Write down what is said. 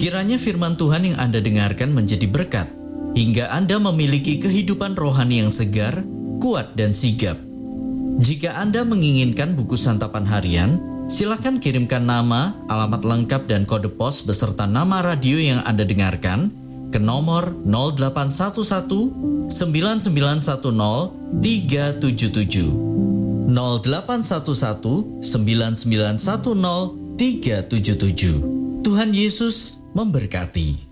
Kiranya firman Tuhan yang Anda dengarkan menjadi berkat, hingga Anda memiliki kehidupan rohani yang segar, kuat, dan sigap. Jika Anda menginginkan buku santapan harian, silakan kirimkan nama, alamat lengkap, dan kode pos beserta nama radio yang Anda dengarkan ke nomor 0811 9910 377. 0811 9910 377. Tuhan Yesus memberkati.